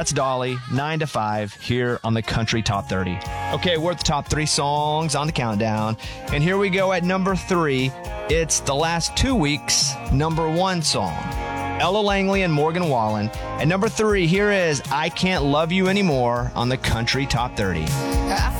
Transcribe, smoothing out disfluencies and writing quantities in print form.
That's Dolly, 9 to 5, here on the Country Top 30. Okay, we're at the top 3 songs on the countdown. And here we go at number 3. It's the last 2 weeks' number 1 song. Ella Langley and Morgan Wallen. At number 3, here is I Can't Love You Anymore on the Country Top 30.